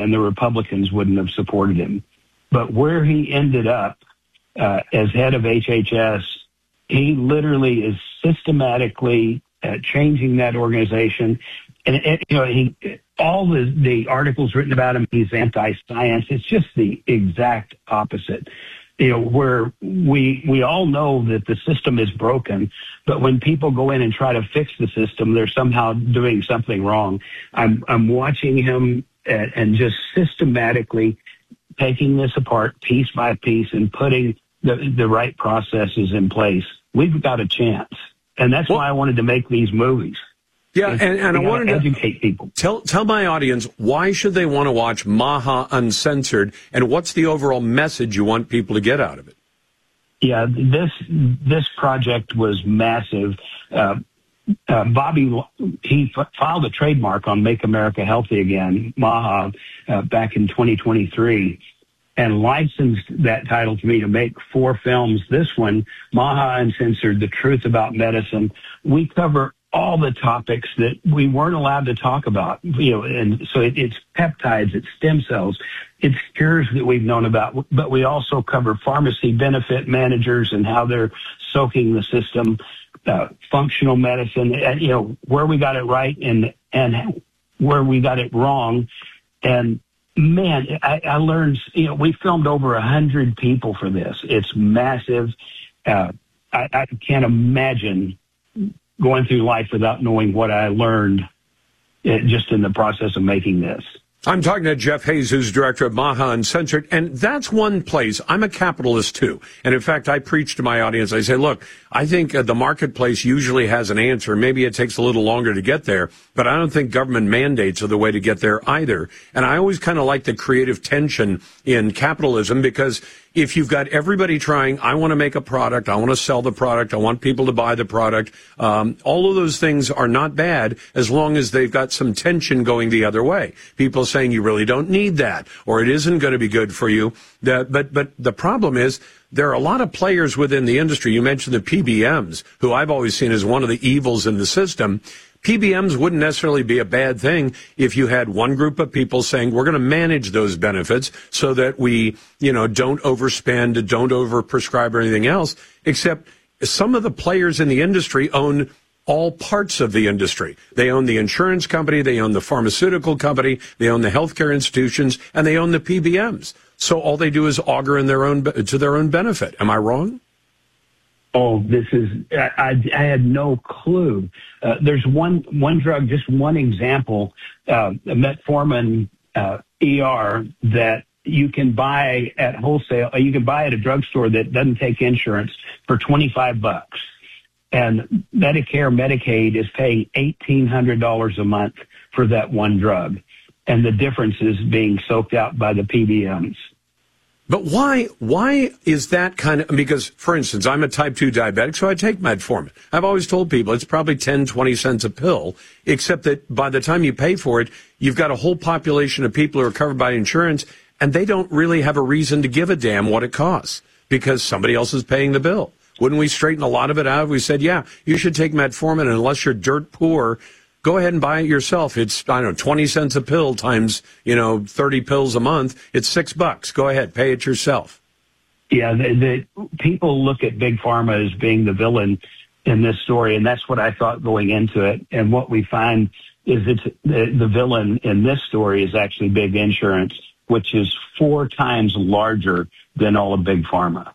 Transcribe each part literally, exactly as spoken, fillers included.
and the Republicans wouldn't have supported him. But where he ended up uh, as head of H H S, he literally is systematically uh, changing that organization. And, and you know, he all the, the articles written about him, he's anti-science. It's just the exact opposite. You know, where we we all know that the system is broken, but when people go in and try to fix the system, they're somehow doing something wrong. I'm I'm watching him and, and just systematically taking this apart piece by piece and putting the the right processes in place. We've got a chance, and that's well, why I wanted to make these movies. Yeah, and, and I wanted to educate people. Tell tell my audience, why should they want to watch Maha Uncensored, and what's the overall message you want people to get out of it? Yeah, this this project was massive. Uh, uh, Bobby, he f- filed a trademark on Make America Healthy Again, Maha, uh, back in twenty twenty-three, and licensed that title to me to make four films. This one, Maha Uncensored, The Truth About Medicine. We cover all the topics that we weren't allowed to talk about, you know, and so it, it's peptides, it's stem cells, it's cures that we've known about, but we also cover pharmacy benefit managers and how they're soaking the system, uh, functional medicine, and, you know, where we got it right and, and where we got it wrong. And man, I, I learned, you know, we filmed over a hundred people for this. It's massive. Uh, I, I can't imagine going through life without knowing what I learned uh, just in the process of making this. I'm talking to Jeff Hayes, who's director of Maha Uncensored, and that's one place. I'm a capitalist, too. And, in fact, I preach to my audience. I say, look, I think uh, the marketplace usually has an answer. Maybe it takes a little longer to get there, but I don't think government mandates are the way to get there either. And I always kind of like the creative tension in capitalism, because if you've got everybody trying, I want to make a product, I want to sell the product, I want people to buy the product, um, all of those things are not bad as long as they've got some tension going the other way. People saying you really don't need that, or it isn't going to be good for you. The, but, but the problem is there are a lot of players within the industry. You mentioned the P B Ms, who I've always seen as one of the evils in the system. P B Ms wouldn't necessarily be a bad thing if you had one group of people saying, we're going to manage those benefits so that we, you know, don't overspend, don't overprescribe or anything else, except some of the players in the industry own all parts of the industry. They own the insurance company, they own the pharmaceutical company, they own the healthcare institutions, and they own the P B Ms. So all they do is augur in their own, to their own benefit. Am I wrong? Oh, this is, I, I had no clue. Uh, there's one, one drug, just one example, uh, metformin, uh, E R that you can buy at wholesale. You can buy at a drugstore that doesn't take insurance for twenty-five bucks. And Medicare, Medicaid is paying eighteen hundred dollars a month for that one drug. And the difference is being soaked out by the P B Ms. But why, why is that kind of, because, for instance, I'm a type two diabetic, so I take metformin. I've always told people it's probably ten, twenty cents a pill, except that by the time you pay for it, you've got a whole population of people who are covered by insurance, and they don't really have a reason to give a damn what it costs, because somebody else is paying the bill. Wouldn't we straighten a lot of it out if we said, yeah, you should take metformin, and unless you're dirt poor, go ahead and buy it yourself. It's, I don't know, twenty cents a pill times, you know, thirty pills a month. It's six bucks. Go ahead, pay it yourself. Yeah, the, the people look at Big Pharma as being the villain in this story, and that's what I thought going into it. And what we find is it's the, the villain in this story is actually Big Insurance, which is four times larger than all of Big Pharma.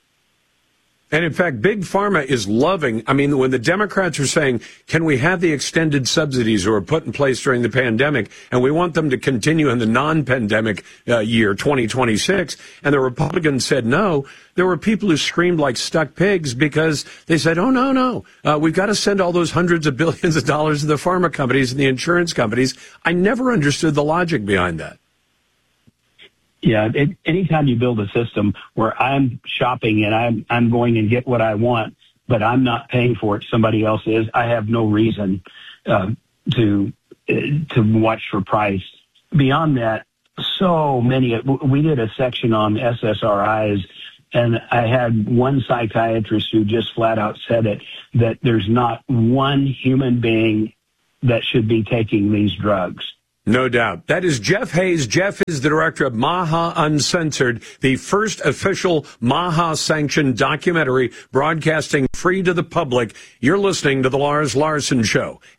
And in fact, Big Pharma is loving, I mean, when the Democrats are saying, can we have the extended subsidies that were put in place during the pandemic, and we want them to continue in the non-pandemic uh, year, twenty twenty-six, and the Republicans said no, there were people who screamed like stuck pigs because they said, oh, no, no, uh, we've got to send all those hundreds of billions of dollars to the pharma companies and the insurance companies. I never understood the logic behind that. Yeah, it, anytime you build a system where I'm shopping and I'm I'm going and get what I want, but I'm not paying for it, somebody else is, I have no reason uh, to uh, to watch for price. Beyond that, so many. We did a section on S S R Is, and I had one psychiatrist who just flat out said it, that there's not one human being that should be taking these drugs. No doubt. That is Jeff Hayes. Jeff is the director of Maha Uncensored, the first official Maha-sanctioned documentary broadcasting free to the public. You're listening to The Lars Larson Show.